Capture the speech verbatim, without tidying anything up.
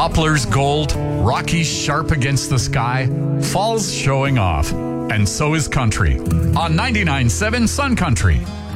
Poplars gold, Rockies sharp against the sky, falls showing off. And so is country on ninety-nine point seven Sun Country.